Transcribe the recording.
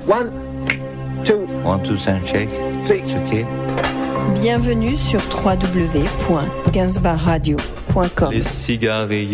1, 2, 1, 2, 5, check. 3. It's okay. Bienvenue sur www.gainsbourgradio.com. Les cigarilles.